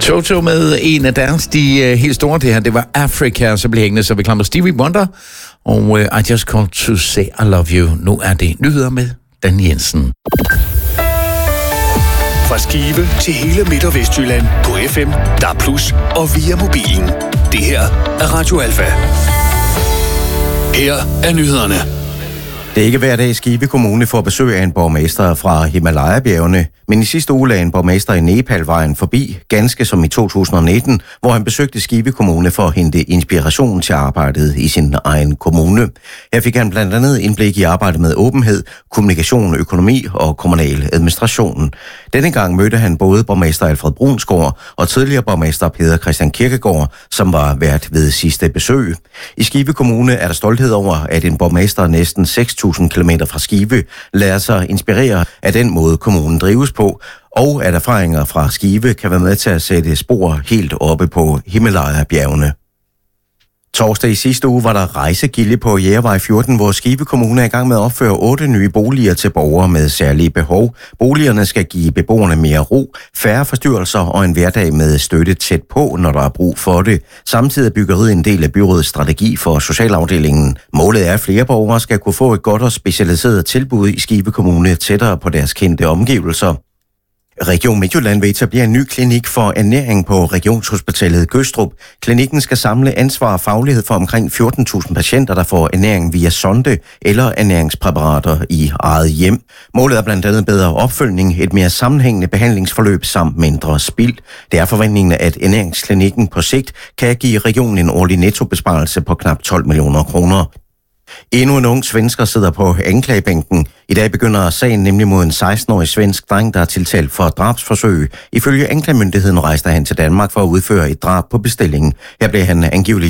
Toto med en af deres, de helt store, det her, det var Africa, så blev hængende, så vi klammer Stevie Wonder, og I Just Called to Say I Love You. Nu er det nyheder med Dan Jensen. Fra Skive til hele Midt- og Vestjylland på FM, DAB+ og via mobilen. Det her er Radio Alfa. Her er nyhederne. Det er ikke hver dag Skive Kommune får besøg af en borgmester fra Himalaya-bjergene, men i sidste uge lagde en borgmester i Nepal vejen forbi, ganske som i 2019, hvor han besøgte Skive Kommune for at hente inspiration til arbejdet i sin egen kommune. Her fik han blandt andet indblik i arbejdet med åbenhed, kommunikation, økonomi og kommunal administration. Denne gang mødte han både borgmester Alfred Brunsgaard og tidligere borgmester Peder Christian Kirkegaard, som var vært ved sidste besøg. I Skive Kommune er der stolthed over, at en borgmester næsten 6.000 km fra Skive lader sig inspirere af den måde, kommunen drives på, og at erfaringer fra Skive kan være med til at sætte spor helt oppe på Himalaya-bjergene. Torsdag i sidste uge var der rejsegilde på Jærvej 14, hvor Skive Kommune er i gang med at opføre 8 nye boliger til borgere med særlige behov. Boligerne skal give beboerne mere ro, færre forstyrrelser og en hverdag med støtte tæt på, når der er brug for det. Samtidig er byggeriet en del af byrådets strategi for socialafdelingen. Målet er, at flere borgere skal kunne få et godt og specialiseret tilbud i Skive Kommune tættere på deres kendte omgivelser. Region Midtjylland vil etablere en ny klinik for ernæring på Regionshospitalet Gødstrup. Klinikken skal samle ansvar og faglighed for omkring 14.000 patienter, der får ernæring via sonde eller ernæringspræparater i eget hjem. Målet er blandt andet bedre opfølgning, et mere sammenhængende behandlingsforløb samt mindre spild. Det er forventningen, at ernæringsklinikken på sigt kan give regionen en årlig nettobesparelse på knap 12 millioner kroner. Endnu en ung svensker sidder på anklagebænken. I dag begynder sagen nemlig mod en 16-årig svensk dreng, der er tiltalt for drabsforsøg. Ifølge anklagemyndigheden rejste han til Danmark for at udføre et drab på bestilling. Her blev han angiveligt